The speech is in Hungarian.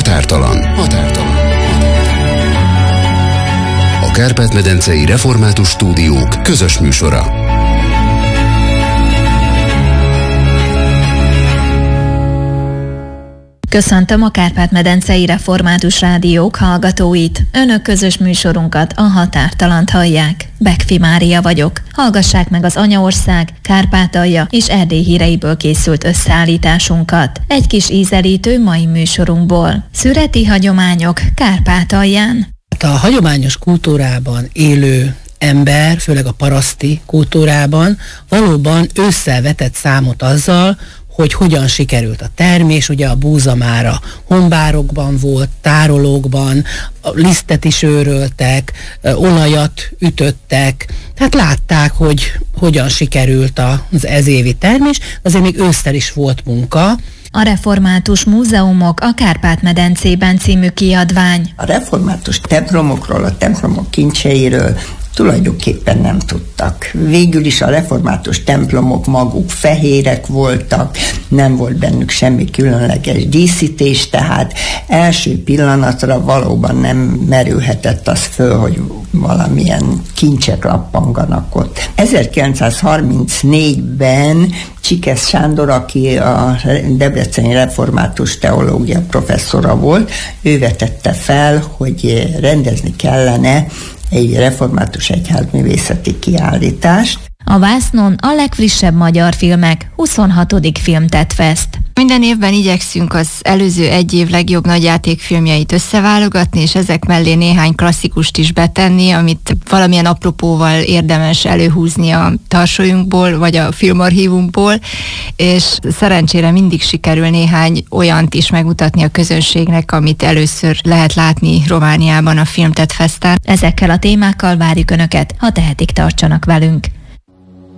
Határtalan. A Kárpát-medencei Református Stúdiók közös műsora. Köszöntöm a Kárpát-medencei Református Rádiók hallgatóit. Önök közös műsorunkat, a Határtalant hallják. Bekfi Mária vagyok. Hallgassák meg az Anyaország, Kárpátalja és Erdély híreiből készült összeállításunkat. Egy kis ízelítő mai műsorunkból. Szüreti hagyományok Kárpátalján. A hagyományos kultúrában élő ember, főleg a paraszti kultúrában valóban ősszel vetett számot azzal, hogy hogyan sikerült a termés. Ugye a búza már a honbárokban volt, tárolókban, a lisztet is őröltek, olajat ütöttek, tehát látták, hogy hogyan sikerült az ezévi termés, azért még ősszel is volt munka. A Református Múzeumok a Kárpát-medencében című kiadvány. A református templomokról, a templomok kincseiről tulajdonképpen nem tudtak. Végül is a református templomok maguk fehérek voltak, nem volt bennük semmi különleges díszítés, tehát első pillanatra valóban nem merülhetett az föl, hogy valamilyen kincsek lappanganak ott. 1934-ben Csikesz Sándor, aki a debreceni református teológia professzora volt, ő vetette fel, hogy rendezni kellene egy református egyházművészeti kiállítást. A vásznon a legfrissebb magyar filmek 26. Filmtett-fest. Minden évben igyekszünk az előző egy év legjobb nagyjátékfilmjeit összeválogatni, és ezek mellé néhány klasszikust is betenni, amit valamilyen apropóval érdemes előhúzni a tarsolyunkból, vagy a filmarchívumból, és szerencsére mindig sikerül néhány olyant is megmutatni a közönségnek, amit először lehet látni Romániában a Filmtett-festen. Ezekkel a témákkal várjuk Önöket, ha tehetik, tartsanak velünk.